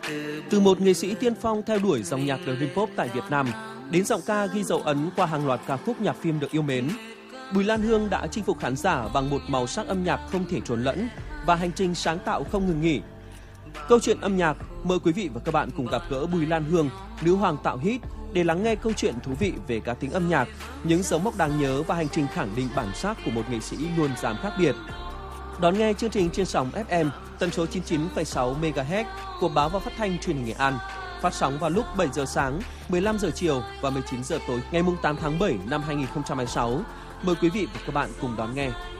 Từ một nghệ sĩ tiên phong theo đuổi dòng nhạc Dream Pop tại Việt Nam, đến giọng ca ghi dấu ấn qua hàng loạt ca khúc nhạc phim được yêu mến, Bùi Lan Hương đã chinh phục khán giả bằng một màu sắc âm nhạc không thể trộn lẫn và hành trình sáng tạo không ngừng nghỉ. Câu chuyện âm nhạc, mời quý vị và các bạn cùng gặp gỡ Bùi Lan Hương, nữ hoàng tạo hit, để lắng nghe câu chuyện thú vị về cá tính âm nhạc, những dấu mốc đáng nhớ và hành trình khẳng định bản sắc của một nghệ sĩ luôn dám khác biệt. Đón nghe chương trình trên sóng FM tần số 99,6 MHz của Báo và Phát thanh Truyền hình Nghệ An, phát sóng vào lúc 7 giờ sáng, 15 giờ chiều và 19 giờ tối ngày 8 tháng 7 năm 2026. Mời quý vị và các bạn cùng đón nghe.